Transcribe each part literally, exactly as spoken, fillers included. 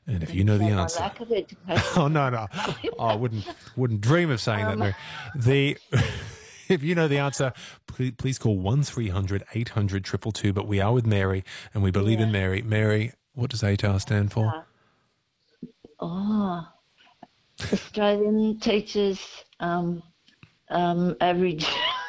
And if you know the So my answer, lack of education. oh no, no, oh, I wouldn't wouldn't dream of saying that, Um, Mary. The if you know the answer, please, please call one three hundred eight hundred two two two. But we are with Mary, and we believe in yeah. Mary. Mary, what does A T A R stand for? Uh, oh, Australian teachers um, um, average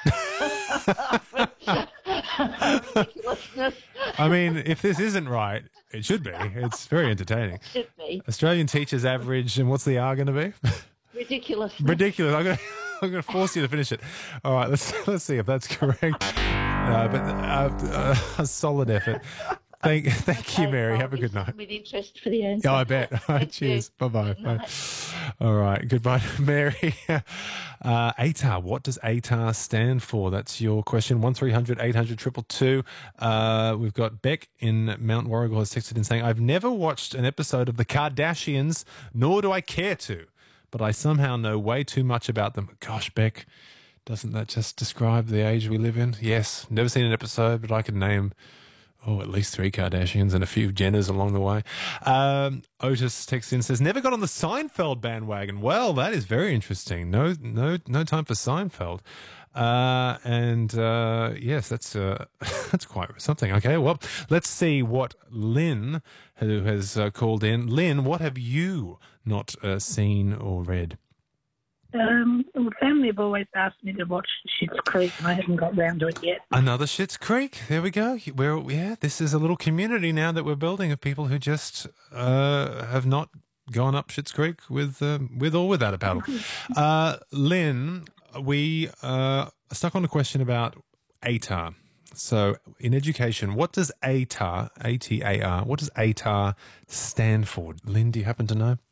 ridiculousness. I mean, if this isn't right, it should be. It's very entertaining. Should be Australian teachers average, and what's the R going to be? ridiculousness. Ridiculous. I'm going, to, I'm going to force you to finish it. All right, let's let's see if that's correct. No, but uh, uh, a solid effort. Thank, thank you, Okay, Mary. I'll Have a good listen night. with interest for the answer. Oh, I bet. All right, Thank cheers. you. Bye-bye. Good Bye. night. All right, goodbye, Mary. Uh, A T A R, what does A T A R stand for? That's your question. one three hundred eight hundred two two two. Uh, we've got Beck in Mount Warrigal has texted in saying, I've never watched an episode of The Kardashians, nor do I care to, but I somehow know way too much about them. Gosh, Beck, doesn't that just describe the age we live in? Yes, never seen an episode, but I can name Oh, at least three Kardashians and a few Jenners along the way. Um, Otis texts in, says, never got on the Seinfeld bandwagon. Well, that is very interesting. No, no, no time for Seinfeld. Uh, and uh, yes, that's uh, that's quite something. Okay, well, let's see what Lynn, who has uh, called in. Lynn, what have you not uh, seen or read? Um, well, family have always asked me to watch Schitt's Creek, and I haven't got round to it yet. Another Schitt's Creek. There we go. We're, yeah, this is a little community now that we're building of people who just uh, have not gone up Schitt's Creek with uh, with or without a paddle. Uh, Lynn, we uh, are stuck on a question about A T A R. So in education, what does A T A R, A T A R, what does A T A R stand for? Lynn, do you happen to know?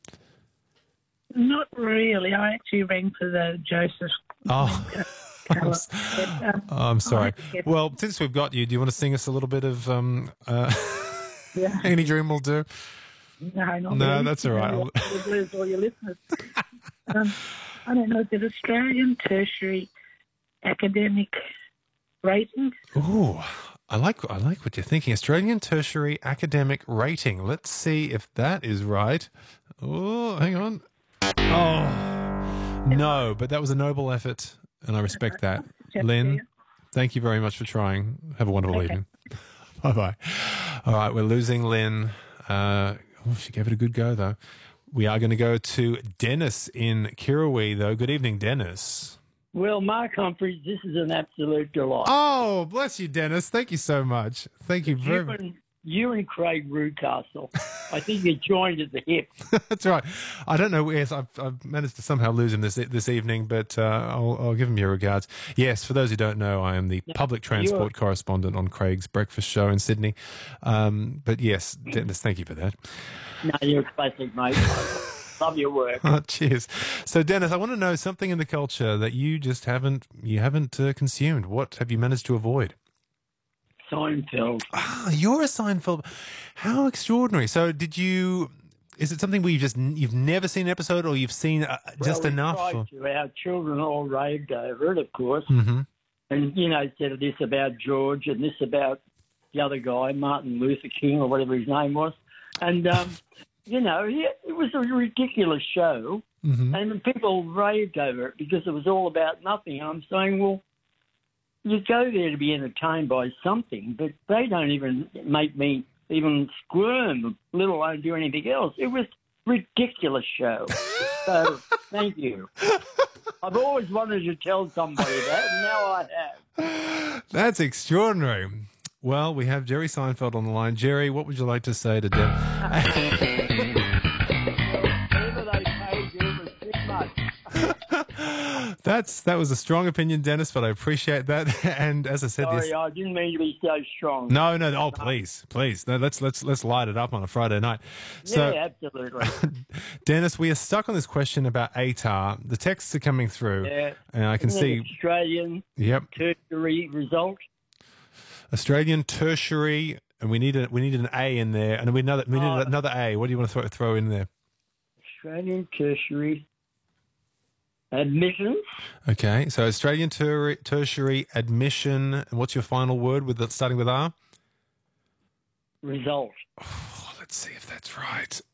Not really. I actually rang for the Joseph. Oh, I'm, s- But, um, oh, I'm sorry. have to get- Well, since we've got you, do you want to sing us a little bit of um, uh, Yeah. Any Dream Will Do? No, not No, really. that's all right. You know, you'll lose all your listeners. um, I don't know. Is it Australian tertiary academic rating? Ooh, I like I like what you're thinking. Australian Tertiary Academic Rating. Let's see if that is right. Oh, hang on. Oh, no, but that was a noble effort, and I respect that. Just Lynn, there. thank you very much for trying. Have a wonderful Okay. evening. Bye-bye. All right, we're losing Lynn. Uh, oh, she gave it a good go, though. We are going to go to Dennis in Kirrawee, though. Good evening, Dennis. Well, Mark Humphries, this is an absolute delight. Oh, bless you, Dennis. Thank you so much. Thank you very you, much. and, you and Craig Rudcastle, I think you joined at the hip. That's right. I don't know. Yes, I've, I've managed to somehow lose him this this evening, but uh, I'll, I'll give him your regards. Yes, for those who don't know, I am the public transport you're- correspondent on Craig's breakfast show in Sydney. Um, but yes, Dennis, thank you for that. No, you're a classic, mate. Love your work. Oh, cheers. So, Dennis, I want to know something in the culture that you just haven't you haven't uh, consumed. What have you managed to avoid? Seinfeld. Ah, you're a Seinfeld. How extraordinary. So, did you? Is it something where you just you've never seen an episode, or you've seen uh, just well, we enough? tried or- to. Our children all raved over it, of course. Mhm. And, you know, said this about George and this about the other guy, Martin Luther King or whatever his name was. And, um, you know, yeah, it was a ridiculous show. Mhm. And people raved over it because it was all about nothing. And I'm saying, well, you go there to be entertained by something, but they don't even make me even squirm, let alone do anything else. It was a ridiculous show. So, thank you. I've always wanted to tell somebody that, and now I have. That's extraordinary. Well, we have Jerry Seinfeld on the line. Jerry, what would you like to say to Dem? Whatever they paid you was too much. That's that was a strong opinion, Dennis, but I appreciate that. And as I said, Sorry, this. I didn't mean to be so strong. No, no. Oh, please, please. No, let's let's let's light it up on a Friday night. So, yeah, absolutely. Dennis, we are stuck on this question about A T A R. The texts are coming through, Yeah. and I can Isn't it see. Australian Yep, tertiary result. Australian tertiary, and we need a we need an A in there, and we another we need Oh. another A. What do you want to throw, throw in there? Australian tertiary admissions. Okay, so Australian ter- tertiary admission. And what's your final word with the, starting with R? Result. Oh, let's see if that's right.